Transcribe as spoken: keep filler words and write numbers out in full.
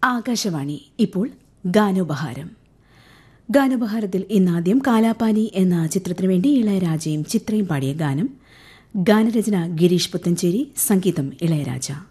ആകാശവാണി. ഇപ്പോൾ ഗാനോപഹാരം. ഗാനോപഹാരത്തിൽ ഇന്നാദ്യം കാലാപാനി എന്ന ചിത്രത്തിനു വേണ്ടി ഇളയരാജയും ചിത്രയും പാടിയ ഗാനം. ഗാനരചന ഗിരീഷ് പുത്തഞ്ചേരി, സംഗീതം ഇളയരാജ.